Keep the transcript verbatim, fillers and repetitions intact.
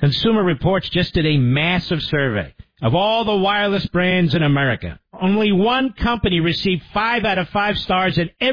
Consumer Reports just did a massive survey of all the wireless brands in America. Only one company received five out of five stars, and